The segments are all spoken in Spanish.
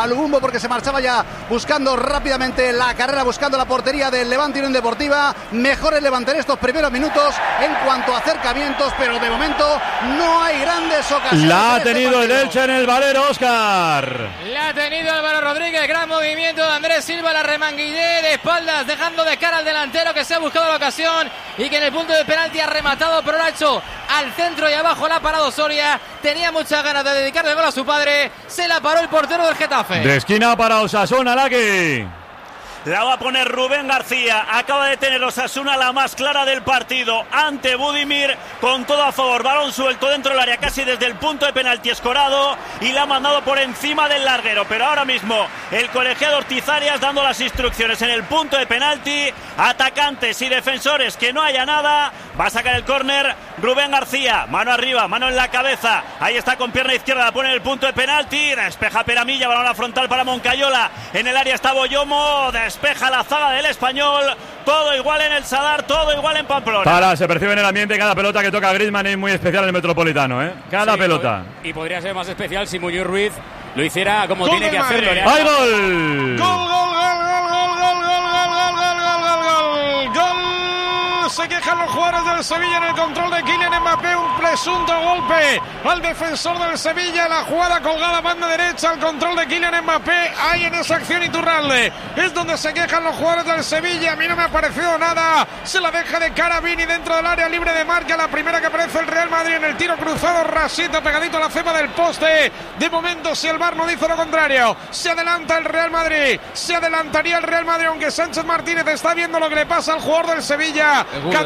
Lubumbo porque se marchaba ya buscando rápidamente la carrera, buscando la portería del Levante Unión Deportiva. Mejor el Levante en estos primeros minutos en cuanto a acercamientos, pero de momento no hay grandes ocasiones. La ha tenido el Elche en el Valero, Óscar. La ha tenido Álvaro Rodríguez, gran movimiento de Andrés Silva, la remanguillé de espaldas, dejando de cara al delantero que se ha buscado la ocasión y que en el punto de penalti ha rematado, pero lo ha hecho al centro y abajo la ha parado Soria. Tenía muchas ganas de dedicarle gol a su padre, se la paró el portero del Getafe. De esquina para Osasuna, Laki. La va a poner Rubén García. Acaba de tener Osasuna la más clara del partido ante Budimir, con todo a favor. Balón suelto dentro del área, casi desde el punto de penalti escorado, y la ha mandado por encima del larguero. Pero ahora mismo el colegiado Ortiz Arias dando las instrucciones en el punto de penalti. Atacantes y defensores, que no haya nada. Va a sacar el córner Rubén García. Mano arriba, mano en la cabeza. Ahí está con pierna izquierda, la pone en el punto de penalti. Despeja Peramilla, balón a la frontal para Moncayola. En el área está Boyomo. Despeja la zaga del Español. Todo igual en el Sadar, todo igual en Pamplona. Se percibe en el ambiente cada pelota que toca Griezmann, es muy especial en el Metropolitano, ¿eh? Cada pelota. Y podría ser más especial si Muñoz Ruiz lo hiciera como tiene que hacerlo. ¡Hay gol! ¡Gol! Se quejan los jugadores del Sevilla en el control de Kylian Mbappé. Un presunto golpe al defensor del Sevilla. La jugada colgada banda derecha, al control de Kylian Mbappé. Ahí en esa acción Iturralde es donde se quejan los jugadores del Sevilla. A mí no me ha parecido nada. Se la deja de cara Vini dentro del área libre de marca. La primera que aparece el Real Madrid en el tiro cruzado. Rasito pegadito a la cima del poste. De momento, si el VAR no dice lo contrario, se adelanta el Real Madrid. Se adelantaría el Real Madrid, aunque Sánchez Martínez está viendo lo que le pasa al jugador del Sevilla.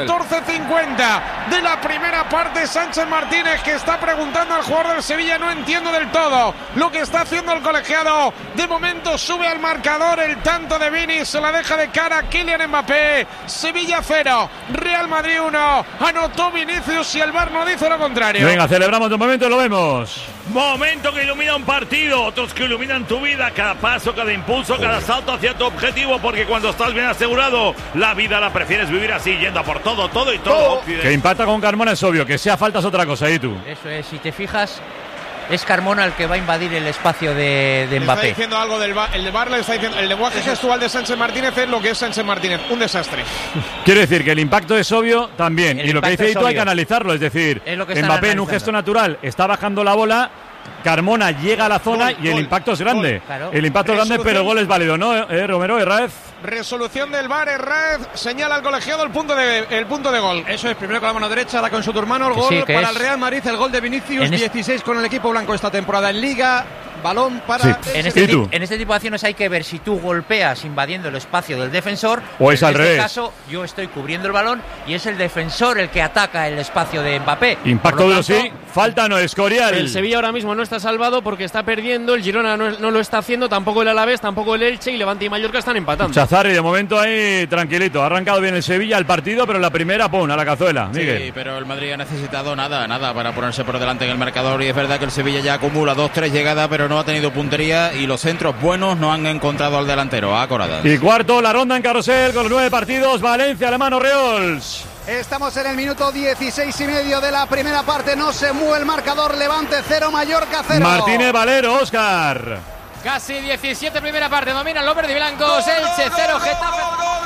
14:50 de la primera parte. Sánchez Martínez, que está preguntando al jugador del Sevilla: no entiendo del todo lo que está haciendo el colegiado. De momento sube al marcador el tanto de Vini, se la deja de cara Kylian Mbappé. Sevilla 0, Real Madrid 1. Anotó Vinicius y el VAR no dice lo contrario. Venga, celebramos de un momento y lo vemos. Momento que ilumina un partido, otros que iluminan tu vida, cada paso, cada impulso, cada salto hacia tu objetivo, porque cuando estás bien asegurado, la vida la prefieres vivir así, yendo a por todo y todo. Que impacta con Carmona es obvio, que sea falta es otra cosa, ¿y tú? Eso es, si te fijas, es Carmona el que va a invadir el espacio de Mbappé. Está diciendo algo del VAR, el VAR le está diciendo, el lenguaje gestual de Sánchez Martínez es lo que es Sánchez Martínez, un desastre. Quiero decir que el impacto es obvio también, y lo que dice Ito hay que analizarlo, es decir, Mbappé en un gesto natural está bajando la bola, Carmona llega a la zona y el impacto es grande. Claro. El impacto es grande, pero el gol es válido, ¿no, Romero, Herráez? Resolución del VAR, Herráez señala al colegiado el punto de gol. Eso es, primero con la mano derecha, la con su hermano, el gol para el Real Madrid, el gol de Vinicius, 16 con el equipo blanco esta temporada en Liga. Balón para... Sí. En este tipo de acciones hay que ver si tú golpeas invadiendo el espacio del defensor o es al revés. En este caso yo estoy cubriendo el balón y es el defensor el que ataca el espacio de Mbappé. Impacto duro, sí. Falta no, Escorial. El Sevilla ahora mismo no está salvado porque está perdiendo, el Girona no lo está haciendo, tampoco el Alavés, tampoco el Elche, y Levante y Mallorca están empatando. Chazarri de momento ahí tranquilito, ha arrancado bien el Sevilla el partido, pero la primera, pum, a la cazuela. Miguel. Sí, pero el Madrid ha necesitado nada para ponerse por delante en el marcador, y es verdad que el Sevilla ya acumula 2-3 llegadas, pero no ha tenido puntería y los centros buenos no han encontrado al delantero, a Coradas. Y cuarto, la ronda en carrusel con los 9 partidos, Valencia, Alemán, Oriols. Estamos en el minuto 16:30 de la primera parte, no se mueve el marcador, Levante 0, Mallorca 0. Martínez Valero, Óscar. Casi 17 primera parte, dominan los verdes y blancos, Elche 0, Getafe.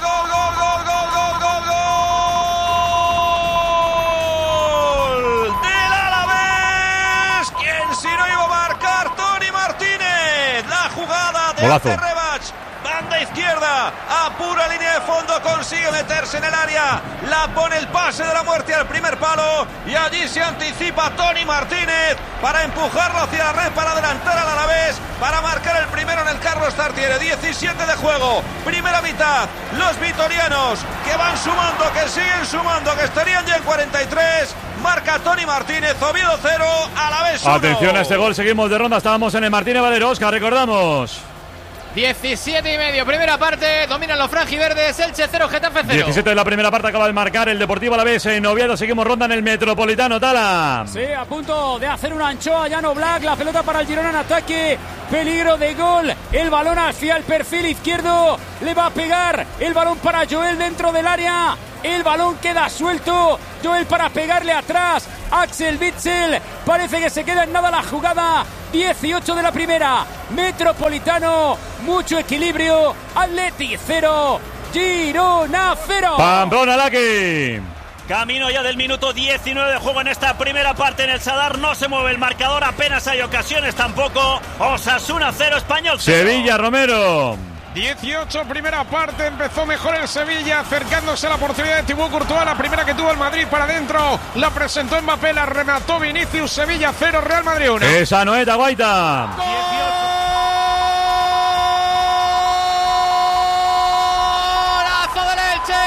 Del Alavés, quien si no iba a marcar, Toni Martínez. La jugada de Rebach, banda izquierda, a pura línea de fondo, consigue meterse en el área, la pone el pase de la muerte al primer palo y allí se anticipa Toni Martínez para empujarlo hacia la red, para adelantar al Alavés, para marcar el primero en el Carlos Tartiere. 17 de juego, primera mitad, los vitorianos que van sumando, que siguen sumando, que estarían ya en 43, marca Toni Martínez, Oviedo 0, Alavés 1. Atención a este gol, seguimos de ronda, estábamos en el Martínez Valero, Óscar, recordamos. 17:30, primera parte, dominan los franjiverdes, Elche 0, Getafe 0. 17 de la primera parte, acaba de marcar el Deportivo Alavés en Oviedo, seguimos ronda en el Metropolitano, Tala. Sí, a punto de hacer una anchoa, Jan Oblak, la pelota para el Girona en ataque, peligro de gol, el balón hacia el perfil izquierdo, le va a pegar, el balón para Joel dentro del área, el balón queda suelto, Joel para pegarle atrás, Axel Witsel, parece que se queda en nada la jugada, 18 de la primera. Metropolitano, mucho equilibrio. Athletic 0, Girona 0. Pamplona, Laki. Camino ya del minuto 19 de juego en esta primera parte en el Sadar. No se mueve el marcador, apenas hay ocasiones tampoco. Osasuna 0, Español 0. Sevilla, Romero. 18, primera parte, empezó mejor el Sevilla, acercándose a la portería de Thibaut Courtois, la primera que tuvo el Madrid para adentro, la presentó Mbappé, la remató Vinicius. Sevilla 0, Real Madrid 1. Esa Noeta, Guaita. ¡Golazo del Elche!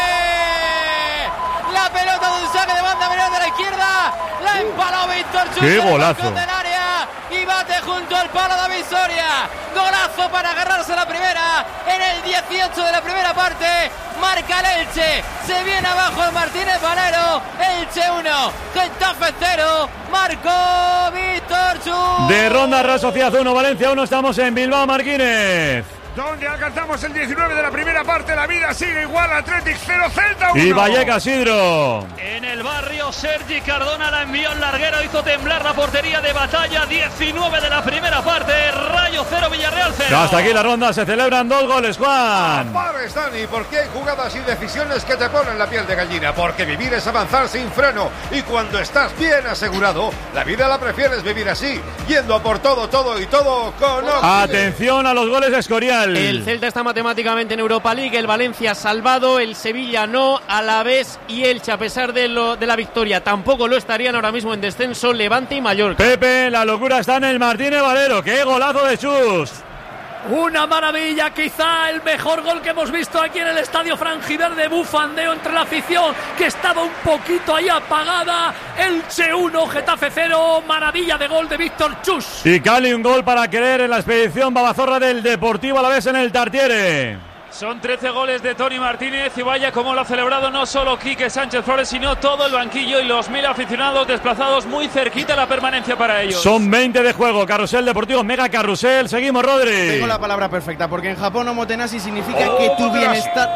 La pelota de un saque de banda menor de la izquierda, la empaló Víctor Chus. ¡Qué golazo! Y bate junto al palo David Soria. Golazo para agarrarse la primera. En el 18 de la primera parte marca el Elche. Se viene abajo el Martínez Valero. Elche 1, Getafe 0. Marcó Víctor Chus. De Ronda, Real Sociedad 1, Valencia 1. Estamos en Bilbao, Marquínez. Donde alcanzamos el 19 de la primera parte, la vida sigue igual, Athletic 0, Celta 1. Y Vallecas, Sidro. En el barrio, Sergi Cardona la envió en larguero, hizo temblar la portería de Batalla. 19 de la primera parte, Rayo 0, Villarreal 0. Hasta aquí la ronda, se celebran 2 goles, Juan. Pares, Dani, porque hay jugadas y decisiones que te ponen la piel de gallina, porque vivir es avanzar sin freno, y cuando estás bien asegurado, la vida la prefieres vivir así, yendo a por todo, todo y todo con Occident. Atención a los goles de Escorial. El Celta está matemáticamente en Europa League, el Valencia salvado, el Sevilla no, Alavés y Elche, a pesar de la victoria, tampoco lo estarían ahora mismo en descenso, Levante y Mallorca. Pepe, la locura está en el Martínez Valero. ¡Qué golazo de Chus! Una maravilla, quizá el mejor gol que hemos visto aquí en el estadio franjiverde. Bufandeo entre la afición que estaba un poquito ahí apagada. Elche 1, Getafe 0, maravilla de gol de Víctor Chus. Y Cali, un gol para querer en la expedición babazorra del Deportivo Alavés en el Tartiere. Son 13 goles de Toni Martínez y vaya como lo ha celebrado no solo Quique Sánchez Flores, sino todo el banquillo y los 1000 aficionados desplazados muy cerquita la permanencia para ellos. Son 20 de juego, carrusel deportivo, mega carrusel. Seguimos, Rodri. Tengo la palabra perfecta, porque en Japón omotenashi significa que tu bienestar...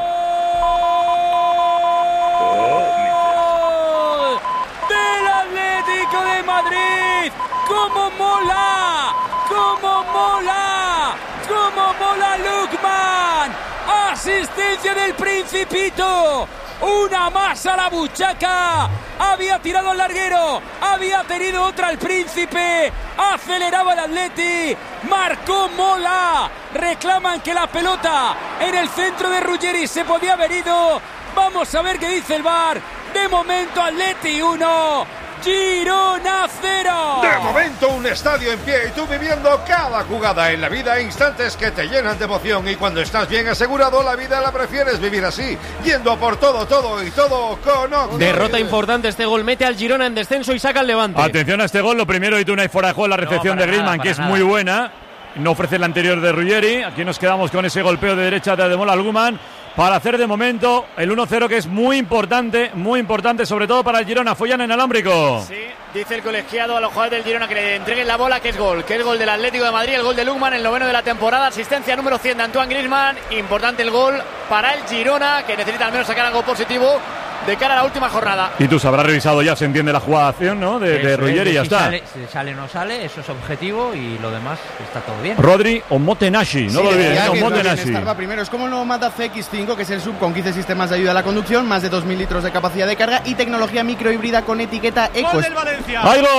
¡Del Atlético de Madrid! ¡Cómo mola! ¡Cómo mola! ¡Cómo mola Lukman! Asistencia del Principito. Una más a la buchaca. Había tirado al larguero. Había tenido otra al Príncipe. Aceleraba el Atleti. Marcó Mola. Reclaman que la pelota en el centro de Ruggeri se podía haber ido. Vamos a ver qué dice el VAR. De momento Atleti 1, Girona 0. De momento un estadio en pie y tú viviendo cada jugada en la vida, instantes que te llenan de emoción, y cuando estás bien asegurado la vida la prefieres vivir así, yendo a por todo, todo y todo con Occident. Derrota importante, este gol mete al Girona en descenso y saca al Levante. Atención a este gol, lo primero, y tú no hay fuera de juego la recepción de Griezmann, que es muy buena. No ofrece la anterior de Ruggeri. Aquí nos quedamos con ese golpeo de derecha de Ademola Alguman para hacer de momento el 1-0, que es muy importante, sobre todo para el Girona. Follan en alámbrico. Sí, dice el colegiado a los jugadores del Girona que le entreguen la bola, que es gol del Atlético de Madrid, el gol de Lukman, el 9º de la temporada, asistencia número 100 de Antoine Griezmann. Importante el gol para el Girona, que necesita al menos sacar algo positivo de cara a la última jornada. Y tú habrás revisado ya, se entiende la jugación, ¿no? De Ruggeri, y ya está. Si sale o no sale, eso es objetivo, y lo demás está todo bien. Rodri Omotenashi, no lo olvides, Omotenashi. Primero, es como el nuevo Mazda CX-5, que es el SUV con 15 sistemas de ayuda a la conducción, más de 2.000 litros de capacidad de carga y tecnología microhíbrida con etiqueta Eco. ¡Gol del Valencia! ¡Hay gol!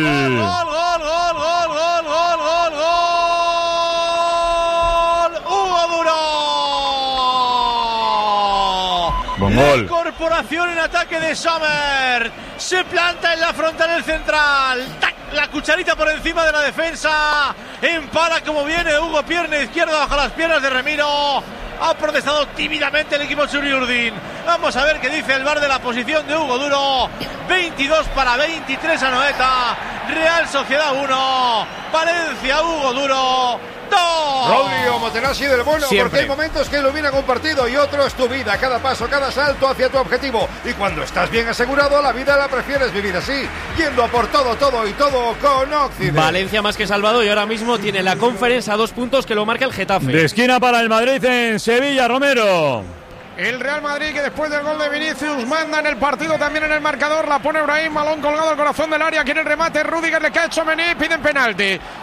¡Gol! ¡Hugo Duro! Buen gol. Incorporación en ataque de Sommer. Se planta en la frontal central. ¡Tac! La cucharita por encima de la defensa. Empala como viene Hugo, pierna izquierda bajo las piernas de Remiro. Ha protestado tímidamente el equipo Churiurdin. Vamos a ver qué dice el VAR de la posición de Hugo Duro. 22-23 a Noeta. Real Sociedad 1, Valencia Hugo Duro 2. Rodri Omotenashi del bueno, siempre. Porque hay momentos que iluminan un partido y otro es tu vida. Cada paso, cada salto hacia tu objetivo. Y cuando estás bien asegurado, la vida la prefieres vivir así, yendo a por todo, todo y todo con Occident. Valencia más que salvado y ahora mismo tiene la Conference a 2 puntos, que lo marca el Getafe. De esquina para el Madrid en Sevilla, Romero. El Real Madrid, que después del gol de Vinicius manda en el partido, también en el marcador, la pone Brahim, balón colgado al corazón del área, quiere el remate, Rüdiger le cae a Tchouaméni, piden penalti.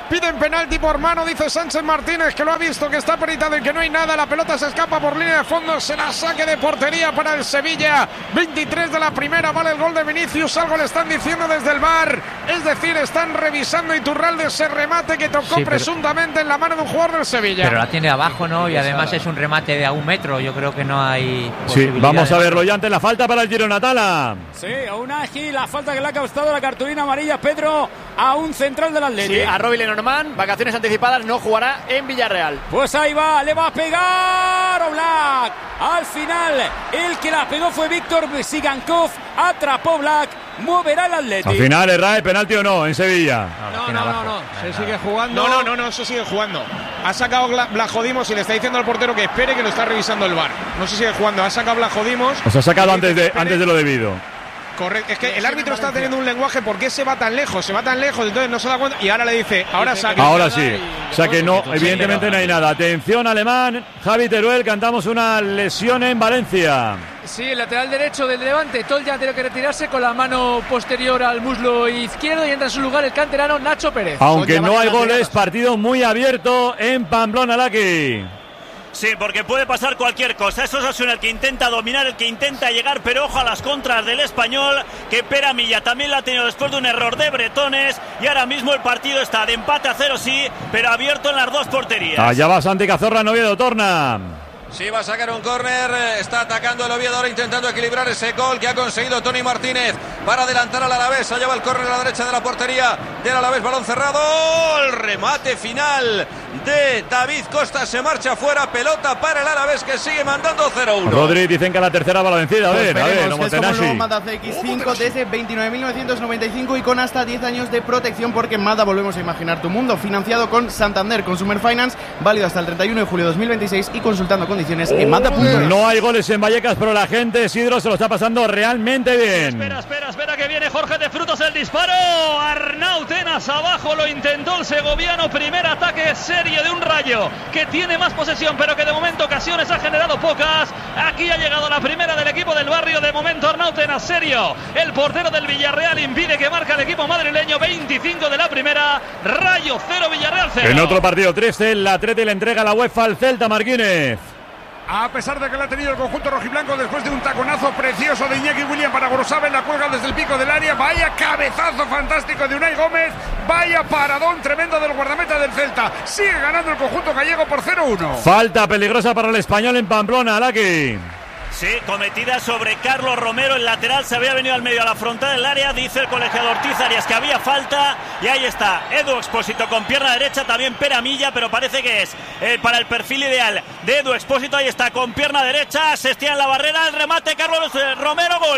Piden penalti por mano, dice Sánchez Martínez, que lo ha visto, que está peritado y que no hay nada. La pelota se escapa por línea de fondo, será saque de portería para el Sevilla. 23 de la primera, vale el gol de Vinicius. Algo le están diciendo desde el VAR, es decir, están revisando Iturralde ese remate que tocó presuntamente en la mano de un jugador del Sevilla. Pero la tiene abajo, ¿no? Y además es un remate de a 1 metro. Yo creo que no hay. Sí, vamos a verlo ya ante la falta para el Girona. Tala. Sí, aún aquí la falta que le ha causado la cartulina amarilla, Pedro, a un central del Atlético. Sí, a Roby Lenormand, vacaciones anticipadas, no jugará en Villarreal. Pues ahí va, le va a pegar Oblak. Al final, el que la pegó fue Víctor Sigankov, atrapó Black, moverá el Atlético. Al final, ¿erra penalti o no en Sevilla? No. Se sigue jugando. No, se sigue jugando. Ha sacado Blajodimos y le está diciendo al portero que espere, que lo está revisando el VAR. No se sigue jugando. Ha sacado Blajodimos. Os ha sacado antes de lo debido. Correcto, es que el árbitro está teniendo un lenguaje. ¿Por qué se va tan lejos? Entonces no se da cuenta y ahora le dice, ahora saque. Ahora sí, o sea que no, evidentemente no hay nada. Atención, Alemán, Javi Teruel, cantamos una lesión en Valencia. Sí, el lateral derecho del Levante, Tolja ha tenido que retirarse con la mano posterior al muslo izquierdo y entra en su lugar el canterano Nacho Pérez. Aunque no hay goles, partido muy abierto en Pamplona, Laki. Sí, porque puede pasar cualquier cosa. Eso es Osasuna el que intenta dominar, el que intenta llegar, pero ojo a las contras del Español, que Pere Milla también la ha tenido después de un error de Bretones, y ahora mismo el partido está de empate a 0, sí, pero abierto en las dos porterías. Allá va Santi Cazorla, Oviedo, torna. Sí, va a sacar un córner, está atacando el Oviedo ahora intentando equilibrar ese gol que ha conseguido Tony Martínez para adelantar al Alavés. Allá va el córner a la derecha de la portería del Alavés, balón cerrado, el remate final de David Costa se marcha fuera, pelota para el Alavés que sigue mandando 0-1. Rodri, dicen que la tercera va la vencida, a ver, no es como el nuevo Mazda CX-5 desde 29.995 y con hasta 10 años de protección, porque en Mazda volvemos a imaginar tu mundo, financiado con Santander Consumer Finance, válido hasta el 31 de julio de 2026 y consultando condiciones en Mazda.es. No hay goles en Vallecas, pero la gente, Isidro, se lo está pasando realmente bien. Espera que viene Jorge de Frutos, el disparo. Arnau Tenas abajo, lo intentó el segoviano, primer ataque serio de un Rayo que tiene más posesión, pero que de momento ocasiones ha generado pocas. Aquí ha llegado la primera del equipo del barrio, de momento Arnau Tenas, serio. El portero del Villarreal impide que marca el equipo madrileño, 25 de la primera, Rayo 0, Villarreal 0. En otro partido triste, el Atleti le entrega la UEFA al Celta, Marquínez. A pesar de que la ha tenido el conjunto rojiblanco después de un taconazo precioso de Iñaki William para Gorosabel, la cuelga desde el pico del área. Vaya cabezazo fantástico de Unai Gómez. Vaya paradón tremendo del guardameta del Celta. Sigue ganando el conjunto gallego por 0-1. Falta peligrosa para el Español en Pamplona, Laki. Sí, cometida sobre Carlos Romero, el lateral se había venido al medio a la frontal del área, dice el colegiado Ortiz Arias que había falta, y ahí está Edu Expósito con pierna derecha, también Pere Milla, pero parece que es para el perfil ideal de Edu Expósito. Ahí está con pierna derecha, se estira en la barrera, el remate Carlos Romero, gol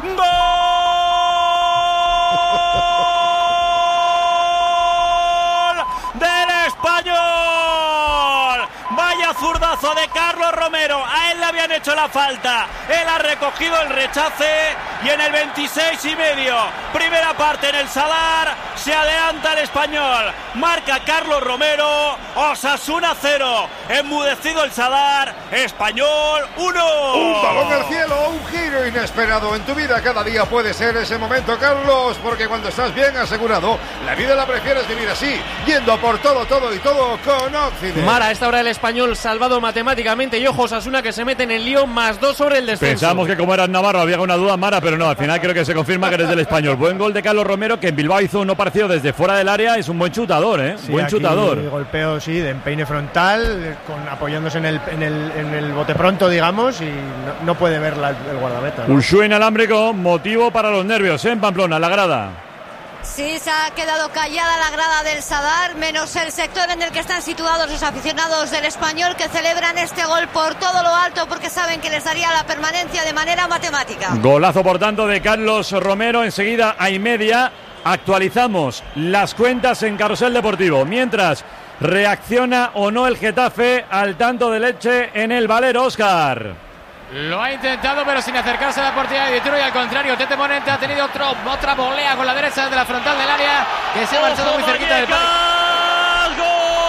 del Español. Vaya zurdazo de Carlos Romero, a él le habían hecho la falta, él ha recogido el rechace y en el 26,5, primera parte en el Sadar, se adelanta el Español, marca Carlos Romero, Osasuna 0, enmudecido el Sadar, Español 1. Un balón al cielo, un giro inesperado en tu vida, cada día puede ser ese momento, Carlos, porque cuando estás bien asegurado, la vida la prefieres vivir así, yendo por todo y todo con Occident. Mara, a esta hora el Español salvado matemáticamente y ojo, Osasuna que se mete en el lío, +2 sobre el descenso. Pensamos que como eras Navarro había una duda, Mara, pero no, al final creo que se confirma que eres del Español. Buen gol de Carlos Romero, que en Bilbao hizo uno parecido desde fuera del área, es un buen chutador, sí, buen chutador. Golpeo, sí, de empeine frontal, apoyándose en el bote pronto, digamos, y no puede ver el guardameta, ¿no? Un show inalámbrico, motivo para los nervios, en Pamplona, la grada. Sí, se ha quedado callada la grada del Sadar, menos el sector en el que están situados los aficionados del Español, que celebran este gol por todo lo alto porque saben que les daría la permanencia de manera matemática. Golazo, por tanto, de Carlos Romero. Enseguida a y media actualizamos las cuentas en Carrusel Deportivo. Mientras, reacciona o no el Getafe al tanto de Leche en el Valero, Óscar. Lo ha intentado, pero sin acercarse a la portería de Vituro, y al contrario, Tete Morente ha tenido otra volea con la derecha de la frontal del área, que se ha marchado muy cerquita del palo. ¡Gol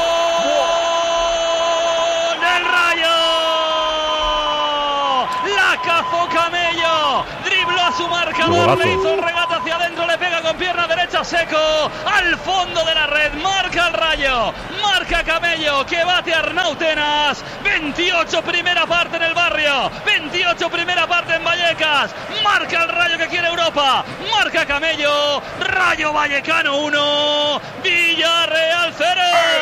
del Rayo! La cazó Camello, dribló a su marcador, le hizo el regate hacia adentro, le pega con pierna derecha marcha Seco al fondo de la red. Marca el Rayo, marca Camello, que bate a Arnautenas. 28 primera parte en el Barrio, 28 primera parte en Vallecas. Marca el Rayo, que quiere Europa. Marca Camello. Rayo Vallecano 1, Villarreal 0.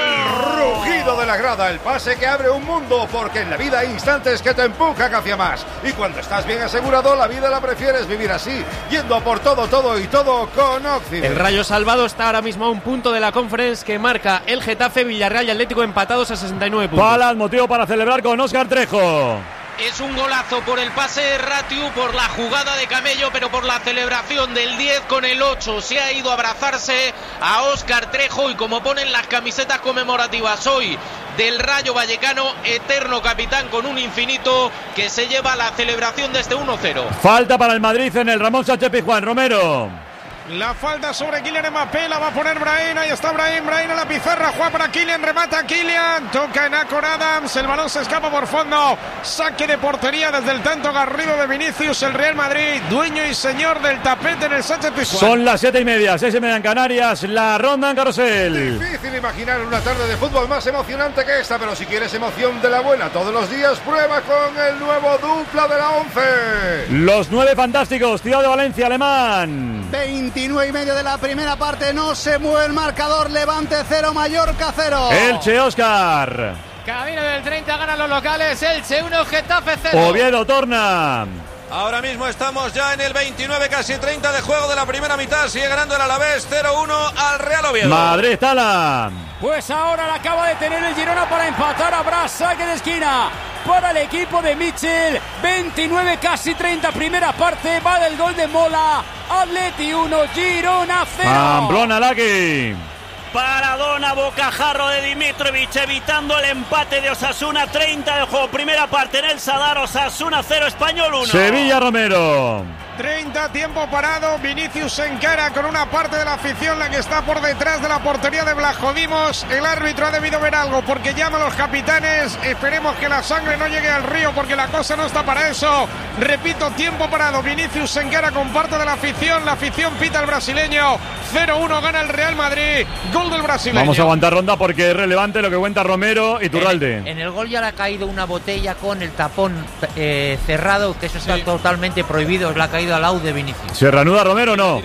El rugido de la grada, el pase que abre un mundo, porque en la vida hay instantes que te empujan hacia más. Y cuando estás bien asegurado, la vida la prefieres vivir así, yendo por todo y todo con Occident. El Rayo salvado está ahora mismo a un punto de la Conference, que marca el Getafe, Villarreal y Atlético empatados a 69 puntos. Palas, motivo para celebrar con Óscar Trejo. Es un golazo por el pase de Ratiu, por la jugada de Camello, pero por la celebración del 10 con el 8. Se ha ido a abrazarse a Óscar Trejo, y como ponen las camisetas conmemorativas hoy del Rayo Vallecano, eterno capitán con un infinito, que se lleva la celebración de este 1-0. Falta para el Madrid en el Ramón Sánchez Pizjuán. Romero. La falta sobre Kylian Mbappé, la va a poner Brahim, ahí está Brahim a la pizarra, juega para Kylian, remata Kylian, toca en Acor Adams, el balón se escapa por fondo, saque de portería desde el tanto Garrido de Vinicius, el Real Madrid, dueño y señor del tapete en el Sánchez Pizjuán. Son las 7:30, 6:30 en Canarias, la ronda en carrusel. Difícil imaginar una tarde de fútbol más emocionante que esta, pero si quieres emoción de la buena todos los días, prueba con el nuevo dupla de la 11. Los 9 fantásticos, Ciudad de Valencia, Alemán. 29:30 de la primera parte, no se mueve el marcador, Levante 0, Mallorca 0. Elche, Óscar. Camino del 30, ganan los locales, Elche 1, Getafe 0. Oviedo, torna. Ahora mismo estamos ya en el 29, casi 30 de juego de la primera mitad. Sigue ganando el Alavés 0-1 al Real Oviedo. Madrid, Tala. Pues ahora la acaba de tener el Girona para empatar. Habrá saque de esquina para el equipo de Mitchell. 29, casi 30, primera parte. Va del gol de Mola. Atleti 1, Girona 0. Pamplona, Laki. Paradona, bocajarro de Dimitrovic, evitando el empate de Osasuna. 30 de juego, primera parte en el Sadar. Osasuna 0, Español 1. Sevilla, Romero. 30, tiempo parado, Vinicius se encara con una parte de la afición, la que está por detrás de la portería de Blajodimos. El árbitro ha debido ver algo, porque llama a los capitanes. Esperemos que la sangre no llegue al río, porque la cosa no está para eso. Repito, tiempo parado, Vinicius se encara con parte de la afición pita al brasileño. 0-1 gana el Real Madrid, gol del brasileño. Vamos a aguantar ronda porque es relevante lo que cuenta Romero y Turralde. En el gol ya le ha caído una botella con el tapón cerrado, que eso está totalmente prohibido, le ha caído al lado de Vinicius. ¿Se reanuda Romero o no?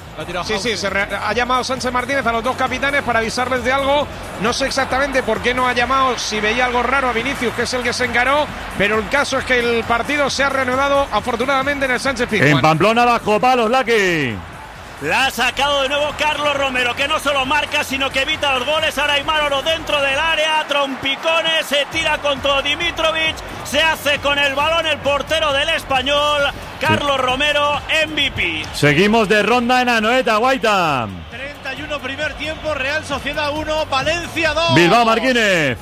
Sí, ha llamado Sánchez Martínez a los dos capitanes para avisarles de algo. No sé exactamente por qué no ha llamado, si veía algo raro a Vinicius, que es el que se encaró, pero el caso es que el partido se ha reanudado afortunadamente en el Sánchez Pizjuán. En Pamplona, bajo palos, Laki. La ha sacado de nuevo Carlos Romero, que no solo marca, sino que evita los goles. Ahora hay Mároro dentro del área, trompicones, se tira contra Dimitrovic, se hace con el balón el portero del Español, Carlos Romero, MVP. Seguimos de ronda en Anoeta, Guaita. 31 primer tiempo, Real Sociedad 1, Valencia 2. Bilbao, Marquínez.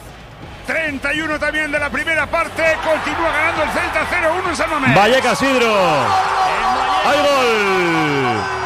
31 también de la primera parte, continúa ganando el Celta 0-1 en San Mamés. Vallecas, Isidro. ¡Hay gol!